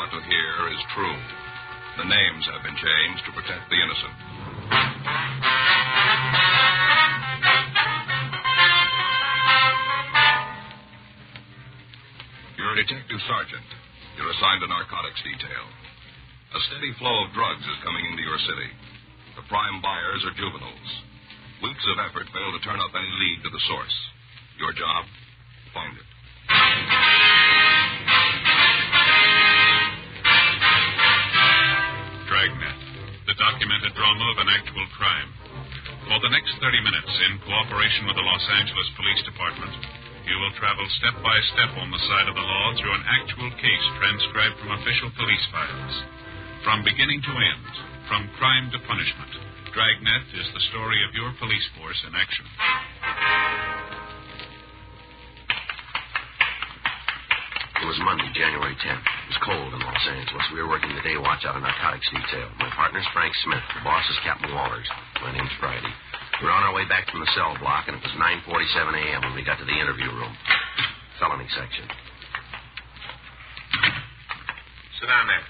about to hear is true. The names have been changed to protect the innocent. You're a detective sergeant. You're assigned a narcotics detail. A steady flow of drugs is coming into your city. The prime buyers are juveniles. Weeks of effort fail to turn up any lead to the source. Your job? Find it. Dragnet, the documented drama of an actual crime. For the next 30 minutes, in cooperation with the Los Angeles Police Department, you will travel step by step on the side of the law through an actual case transcribed from official police files. From beginning to end, from crime to punishment, Dragnet is the story of your police force in action. It was Monday, January 10th. It was cold in Los Angeles. We were working the day watch out of narcotics detail. My partner's Frank Smith. The boss is Captain Walters. My name's Friday. We were on our way back from the cell block, and it was 9:47 a.m. when we got to the interview room. Felony section. Sit down there.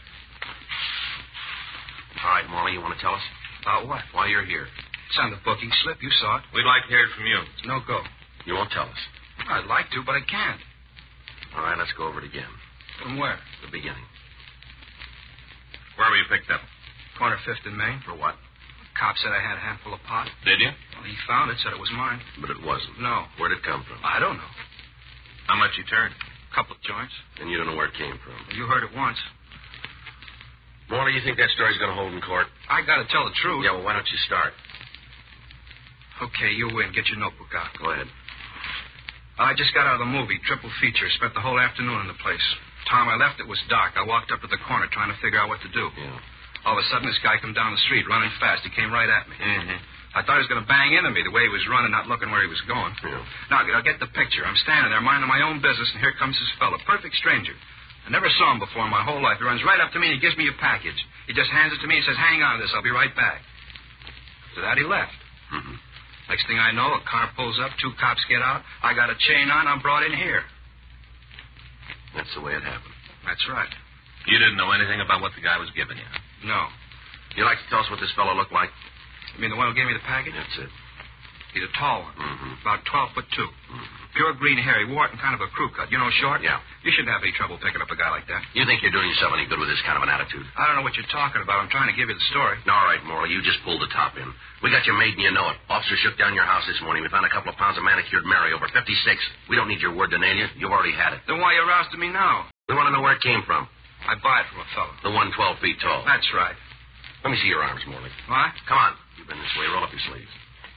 All right, Morley, you want to tell us? About what? Why you're here. It's on the booking slip. You saw it. We'd like to hear it from you. No go. You won't tell us. I'd like to, but I can't. All right, let's go over it again. From where? The beginning. Where were you picked up? Corner 5th and Main. For what? Cop said I had a handful of pot. Did you? Well, he found it, said it was mine. But it wasn't. No. Where'd it come from? I don't know. How much you turned? Couple of joints. And you don't know where it came from. You heard it once. Morley, you think that story's going to hold in court? I got to tell the truth. Yeah, well, why don't you start? Okay, you win. Get your notebook out. Go ahead. I just got out of the movie, triple feature. Spent the whole afternoon in the place. Time I left, it was dark. I walked up to the corner trying to figure out what to do. Yeah. All of a sudden, this guy come down the street, running fast. He came right at me. Mm-hmm. I thought he was going to bang into me the way he was running, not looking where he was going. Yeah. Now, I'll get the picture. I'm standing there minding my own business, and here comes this fellow, perfect stranger. I never saw him before in my whole life. He runs right up to me, and he gives me a package. He just hands it to me and says, hang on to this. I'll be right back. After that, he left. Mm-hmm. Next thing I know, a car pulls up, 2 cops get out. I got a chain on. I'm brought in here. That's the way it happened. That's right. You didn't know anything about what the guy was giving you? No. You like to tell us what this fellow looked like? You mean the one who gave me the package? That's it. He's a tall one. Mm-hmm. About 12'2". Mm-hmm. Pure green hair. He wore it in kind of a crew cut. You know, short? Yeah. You shouldn't have any trouble picking up a guy like that. You think you're doing yourself any good with this kind of an attitude? I don't know what you're talking about. I'm trying to give you the story. All right, Morley, you just pulled the top in. We got you made and you know it. Officer shook down your house this morning. We found a couple of pounds of manicured Mary, over 56. We don't need your word to nail you. You've already had it. Then why are you rousing me now? We want to know where it came from. I buy it from a fellow. The one 12 feet tall. That's right. Let me see your arms, Morley. What? Come on. You've been this way. Roll up your sleeves.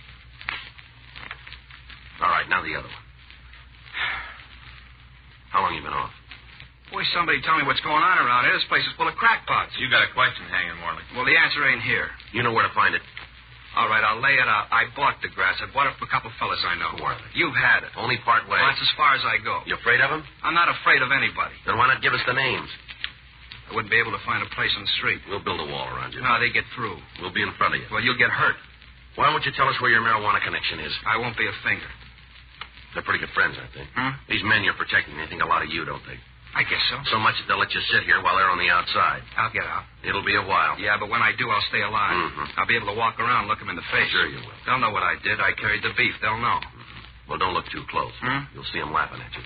All right, now the other one. How long you been off? Boy, somebody tell me what's going on around here. This place is full of crackpots. You got a question hanging, Morley. Well, the answer ain't here. You know where to find it. All right, I'll lay it out. I bought the grass. I bought it from a couple fellas I know. Who are they? You've had it. Only part way. Well, that's as far as I go. You afraid of them? I'm not afraid of anybody. Then why not give us the names? I wouldn't be able to find a place on the street. We'll build a wall around you. No, they get through. We'll be in front of you. Well, you'll get hurt. Why won't you tell us where your marijuana connection is? I won't be a finger. They're pretty good friends, aren't they? These men you're protecting, they think a lot of you, don't they? I guess so. So much that they'll let you sit here while they're on the outside. I'll get out. It'll be a while. Yeah, but when I do, I'll stay alive. Mm-hmm. I'll be able to walk around and look them in the face. Sure you will. They'll know what I did. I carried the beef. They'll know. Mm-hmm. Well, don't look too close. You'll see them laughing at you.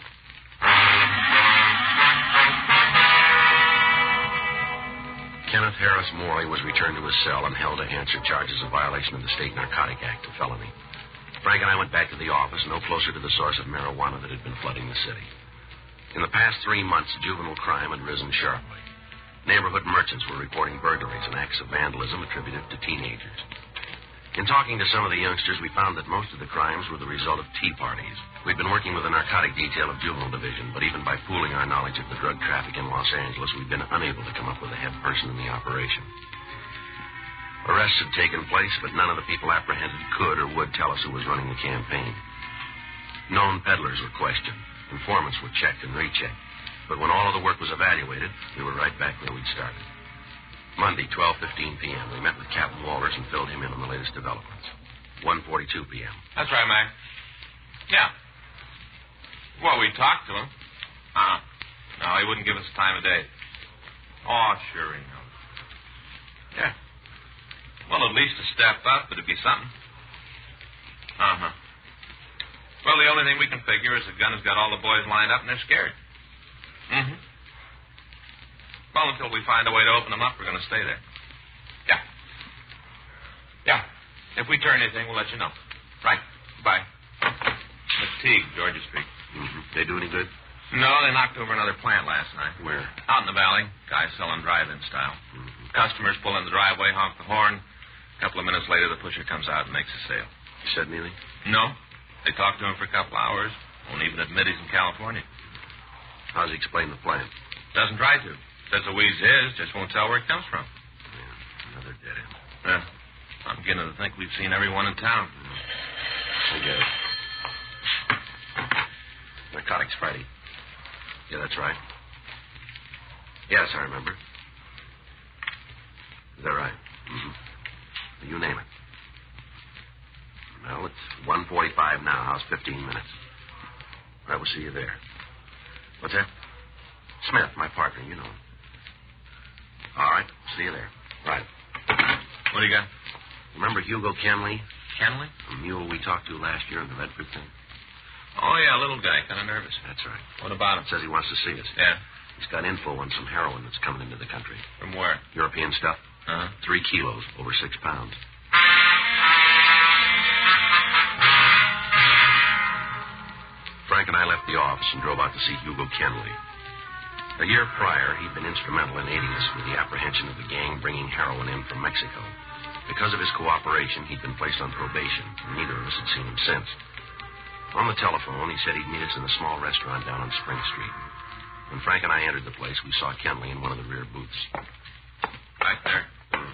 Kenneth Harris Morley was returned to his cell and held to answer charges of violation of the State Narcotic Act, a felony. Frank and I went back to the office, no closer to the source of marijuana that had been flooding the city. In the past 3 months, juvenile crime had risen sharply. Neighborhood merchants were reporting burglaries and acts of vandalism attributed to teenagers. In talking to some of the youngsters, we found that most of the crimes were the result of tea parties. We'd been working with the narcotic detail of Juvenile Division, but even by pooling our knowledge of the drug traffic in Los Angeles, we'd been unable to come up with a head person in the operation. Arrests had taken place, but none of the people apprehended could or would tell us who was running the campaign. Known peddlers were questioned. Informants were checked and rechecked. But when all of the work was evaluated, we were right back where we'd started. Monday, 12:15 p.m., we met with Captain Walters and filled him in on the latest developments. 1:42 p.m. That's right, Mac. Yeah. Well, we talked to him. No, he wouldn't give us time of day. Oh, sure he knows. Yeah. Well, at least a step up, it'd be something. Uh-huh. Well, the only thing we can figure is the gun has got all the boys lined up and they're scared. Mm-hmm. Well, until we find a way to open them up, we're going to stay there. Yeah. Yeah. If we turn anything, we'll let you know. Right. Bye. McTeague, Georgia Street. Mm-hmm. They do any good? No, they knocked over another plant last night. Where? Out in the valley. Guys selling drive-in style. Mm-hmm. Customers pull in the driveway, honk the horn. A couple of minutes later, the pusher comes out and makes a sale. You said anything? No. They talked to him for a couple hours. Won't even admit he's in California. How's he explain the plan? Doesn't try to. Says the weed's his, just won't tell where it comes from. Yeah, another dead end. Yeah. I'm beginning to think we've seen everyone in town. I get it. Narcotics Friday. Yeah, that's right. Yes, I remember. Is that right? Mm-hmm. You name it. Well, it's 1:45 now. How's 15 minutes? All right, we'll see you there. What's that? Smith, my partner, you know him. All right, see you there. Right. What do you got? Remember Hugo Kenley? Kenley? The mule we talked to last year in the Redford thing? Oh, yeah, little guy, kind of nervous. That's right. What about him? Says he wants to see us. Yeah. He's got info on some heroin that's coming into the country. From where? European stuff. Uh-huh. 3 kilos, over 6 pounds. Frank and I left the office and drove out to see Hugo Kenley. A year prior, he'd been instrumental in aiding us with the apprehension of the gang bringing heroin in from Mexico. Because of his cooperation, he'd been placed on probation, and neither of us had seen him since. On the telephone, he said he'd meet us in a small restaurant down on Spring Street. When Frank and I entered the place, we saw Kenley in one of the rear booths. Right there.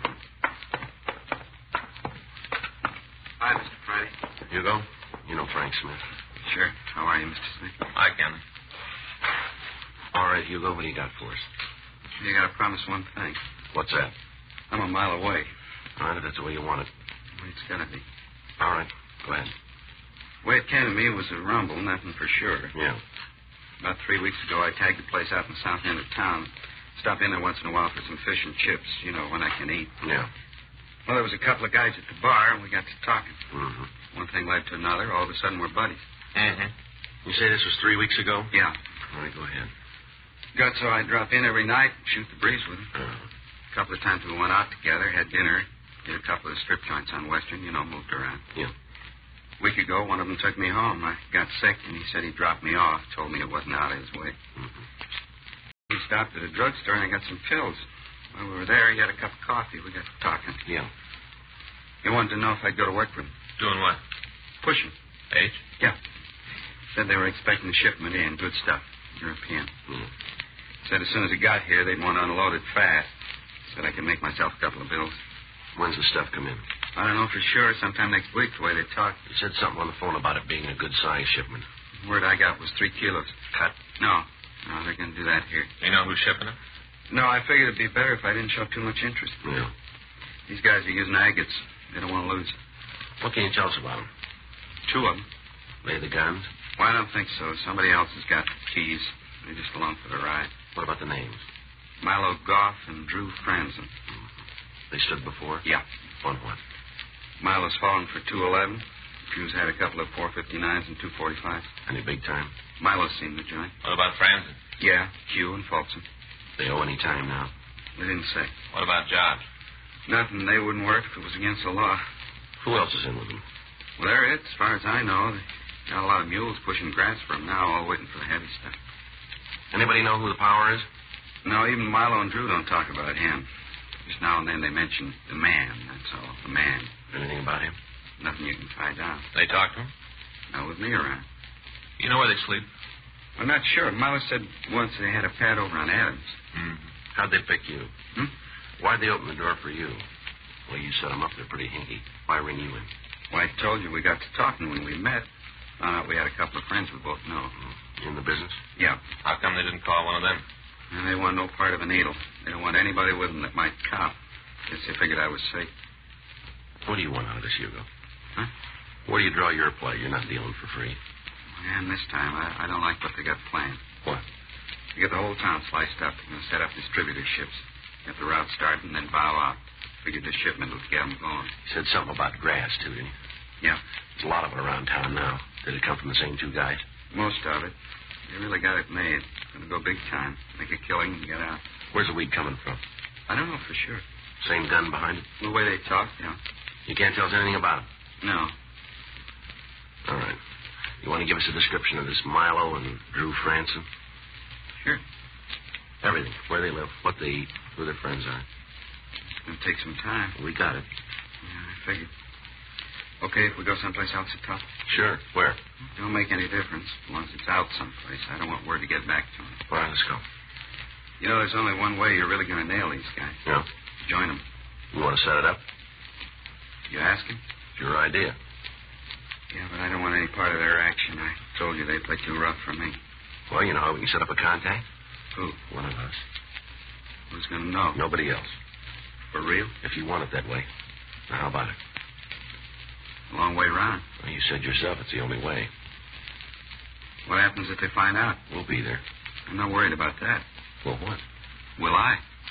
Hi, Mr. Friday. Hugo, you know Frank Smith. Sure. How are you, Mr. Smith? Hi, Kenley. All right, Hugo, what do you got for us? You got to promise one thing. What's that? I'm a mile away. All right, if that's the way you want it. It's got to be. All right, go ahead. The way it came to me was a rumble, nothing for sure. Yeah. About 3 weeks ago, I tagged a place out in the south end of town. Stop in there once in a while for some fish and chips, you know, when I can eat. Yeah. Well, there was a couple of guys at the bar, and we got to talking. Mm-hmm. One thing led to another. All of a sudden, we're buddies. Mm-hmm. You say this was 3 weeks ago? Yeah. All right, go ahead. Got so I'd drop in every night, shoot the breeze with him. A couple of times we went out together, had dinner, did a couple of strip joints on Western, you know, moved around. Yeah. A week ago, one of them took me home. I got sick, and he said he'd drop me off, told me it wasn't out of his way. Mm-hmm. He stopped at a drugstore, and I got some pills. While we were there, he had a cup of coffee. We got to talking. Yeah. He wanted to know if I'd go to work for him. Doing what? Pushing. H? Yeah. Said they were expecting a shipment in, good stuff, European. Mm. Said as soon as it got here, they'd want to unload it fast. Said I could make myself a couple of bills. When's the stuff come in? I don't know for sure. Sometime next week, the way they talked. You said something on the phone about it being a good-sized shipment. The word I got was 3 kilos. Cut? No, they're going to do that here. You know who's shipping it? No, I figured it'd be better if I didn't show too much interest. Yeah. These guys are using agates. They don't want to lose. What can you tell us about them? 2 of them. They the guns? Well, I don't think so. Somebody else has got keys. They're just along for the ride. What about the names? Milo Goff and Drew Franzen. Mm-hmm. They stood before? Yeah. On what? Milo's fallen for 211. Drew's had a couple of 459s and 245s. Any big time? Milo's seen the joint. What about Franzen? Yeah, Q and Folsom. They owe any time now? They didn't say. What about Josh? Nothing. They wouldn't work if it was against the law. Who else is in with them? Well, they're it, as far as I know. They got a lot of mules pushing grass for them now, all waiting for the heavy stuff. Anybody know who the power is? No, even Milo and Drew don't talk about him. Just now and then they mention the man, that's all. The man. Anything about him? Nothing you can tie down. They talk to him? Not with me around. You know where they sleep? I'm not sure. Milo said once they had a pad over on Adams. Mm-hmm. How'd they pick you? Why'd they open the door for you? Well, you set them up. They're pretty hinky. Why ring you in? Well, I told you we got to talking when we met. Found out we had a couple of friends we both know. In the business? Yeah. How come they didn't call one of them? And they want no part of a needle. They don't want anybody with them that might cop. Guess they figured I was safe. What do you want out of this, Hugo? Huh? Where do you draw your play? You're not dealing for free. And this time, I don't like what they got planned. What? You get the whole town sliced up. You're going to set up distributorships. Get the route started and then bow out. Figured the shipment will get them going. You said something about grass, too, didn't you? Yeah. There's a lot of it around town now. Did it come from the same two guys? Most of it. They really got it made. Going to go big time. Make a killing and get out. Where's the weed coming from? I don't know for sure. Same gun behind it? The way they talk, yeah. You can't tell us anything about it? No. All right. You want to give us a description of this Milo and Drew Franson? Sure. Everything. Where they live, what they eat, who their friends are. It's going to take some time. We got it. Yeah, I figured. Okay, if we go someplace else at top? Sure. Where? Don't make any difference, as long as it's out someplace. I don't want word to get back to them. All right, let's go. You know, there's only one way you're really going to nail these guys. Yeah? Join them. You want to set it up? You asking? It's your idea. Yeah, but I don't want any part of their action. I told you they play too rough for me. Well, you know how we can set up a contact? Who? One of us. Who's going to know? Nobody else. For real? If you want it that way. Now, how about it? A long way round. Well, you said yourself it's the only way. What happens if they find out? We'll be there. I'm not worried about that. Well, what? Will I?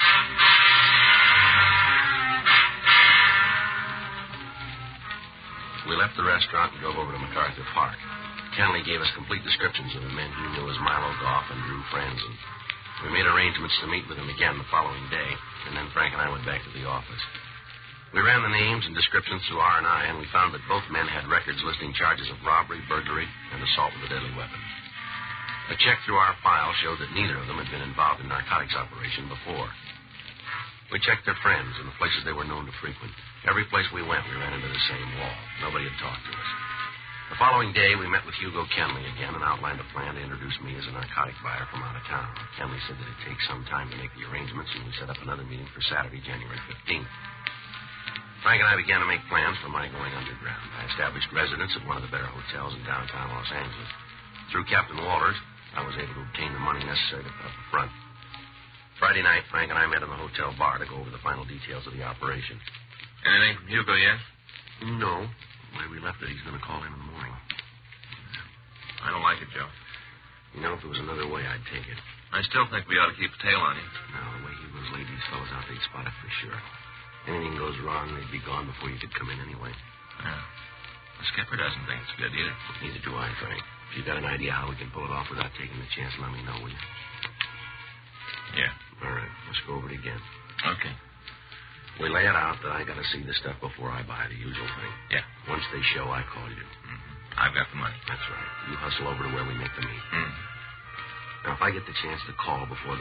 We left the restaurant and drove over to MacArthur Park. Kenley gave us complete descriptions of the men he knew as Milo Goff and Drew Franzen. We made arrangements to meet with him again the following day, and then Frank and I went back to the office. We ran the names and descriptions through R&I, and we found that both men had records listing charges of robbery, burglary, and assault with a deadly weapon. A check through our file showed that neither of them had been involved in narcotics operation before. We checked their friends and the places they were known to frequent. Every place we went, we ran into the same wall. Nobody had talked to us. The following day, we met with Hugo Kenley again and outlined a plan to introduce me as a narcotic buyer from out of town. Kenley said that it'd take some time to make the arrangements, and we set up another meeting for Saturday, January 15th. Frank and I began to make plans for my going underground. I established residence at one of the better hotels in downtown Los Angeles. Through Captain Walters, I was able to obtain the money necessary to put up the front. Friday night, Frank and I met in the hotel bar to go over the final details of the operation. Anything from Hugo yet? No. The way we left it, he's going to call in the morning. I don't like it, Joe. You know, if there was another way, I'd take it. I still think we ought to keep a tail on him. No, the way Hugo's laid these fellows out, they'd spot it for sure. Anything goes wrong, they'd be gone before you could come in anyway. Yeah. The skipper doesn't think it's good either. Neither do I, Frank. If you've got an idea how we can pull it off without taking the chance, let me know, will you? Yeah. All right, let's go over it again. Okay. We lay it out that I got to see the stuff before I buy, the usual thing. Yeah. Once they show, I call you. Mm-hmm. I've got the money. That's right. You hustle over to where we make the meet. Mm-hmm. Now, if I get the chance to call before